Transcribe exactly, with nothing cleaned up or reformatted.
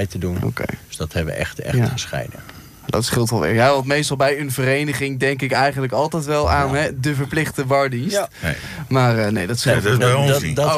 bij te doen. Okay. Dus dat hebben we echt, echt ja. gescheiden. Dat scheelt wel weer. Ja, want meestal bij een vereniging denk ik eigenlijk altijd wel aan ja. hè, de verplichte bardienst. Ja. Nee. Maar uh, nee, dat scheelt nee, dat is bij ons dat, niet. dat,